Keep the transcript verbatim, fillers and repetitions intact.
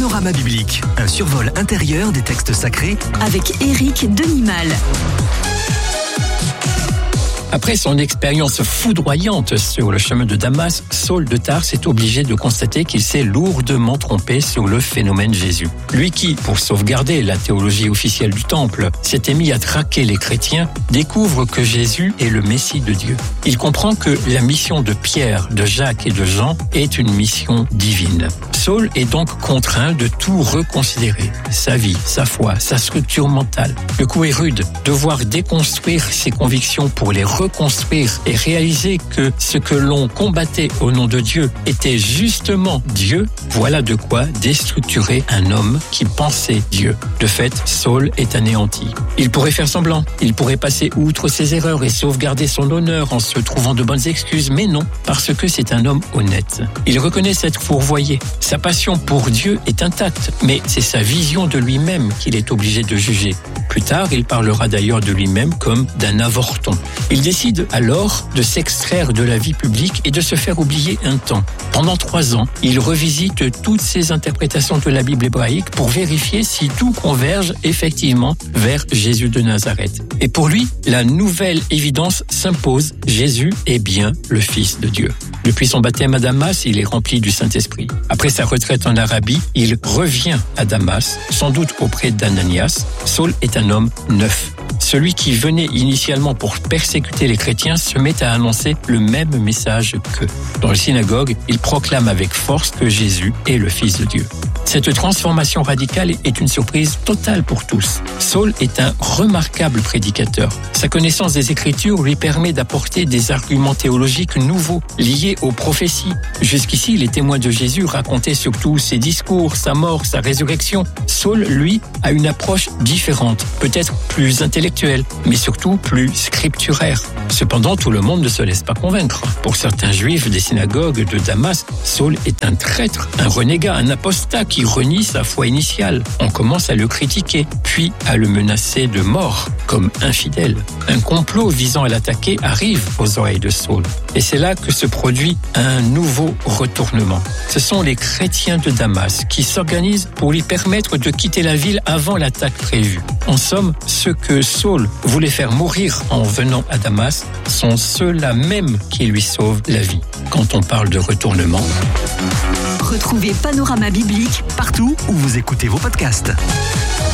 Panorama biblique, un survol intérieur des textes sacrés avec Éric Denimal. Après son expérience foudroyante sur le chemin de Damas, Saul de Tarse est obligé de constater qu'il s'est lourdement trompé sur le phénomène Jésus. Lui qui, pour sauvegarder la théologie officielle du Temple, s'était mis à traquer les chrétiens, découvre que Jésus est le Messie de Dieu. Il comprend que la mission de Pierre, de Jacques et de Jean est une mission divine. Saul est donc contraint de tout reconsidérer. Sa vie, sa foi, sa structure mentale. Le coup est rude. Devoir déconstruire ses convictions pour les reconstruire et réaliser que ce que l'on combattait au nom de Dieu était justement Dieu, voilà de quoi déstructurer un homme qui pensait Dieu. De fait, Saul est anéanti. Il pourrait faire semblant, il pourrait passer outre ses erreurs et sauvegarder son honneur en se trouvant de bonnes excuses, mais non, parce que c'est un homme honnête. Il reconnaît s'être fourvoyé. Sa passion pour Dieu est intacte, mais c'est sa vision de lui-même qu'il est obligé de juger. Plus tard, il parlera d'ailleurs de lui-même comme d'un avorton. Il décide alors de s'extraire de la vie publique et de se faire oublier un temps. Pendant trois ans, il revisite toutes ses interprétations de la Bible hébraïque pour vérifier si tout converge effectivement vers Jésus de Nazareth. Et pour lui, la nouvelle évidence s'impose. Jésus est bien le Fils de Dieu. Depuis son baptême à Damas, il est rempli du Saint-Esprit. Après sa retraite en Arabie, il revient à Damas, sans doute auprès d'Ananias. Saul est un homme neuf. Celui qui venait initialement pour persécuter les chrétiens se met à annoncer le même message qu'eux. Dans la synagogue, il proclame avec force que Jésus est le Fils de Dieu. Cette transformation radicale est une surprise totale pour tous. Saul est un remarquable prédicateur. Sa connaissance des Écritures lui permet d'apporter des arguments théologiques nouveaux, liés aux prophéties. Jusqu'ici, les témoins de Jésus racontaient surtout ses discours, sa mort, sa résurrection. Saul, lui, a une approche différente, peut-être plus intellectuelle, mais surtout plus scripturaire. Cependant, tout le monde ne se laisse pas convaincre. Pour certains juifs des synagogues de Damas, Saul est un traître, un renégat, un apostat qui renie sa foi initiale. On commence à le critiquer, puis à le menacer de mort, comme infidèle. Un complot visant à l'attaquer arrive aux oreilles de Saul. Et c'est là que se produit un nouveau retournement. Ce sont les chrétiens de Damas qui s'organisent pour lui permettre de quitter la ville avant l'attaque prévue. En somme, ceux que Saul voulait faire mourir en venant à Damas sont ceux-là même qui lui sauvent la vie. Quand on parle de retournement... Retrouvez Panorama biblique partout où vous écoutez vos podcasts.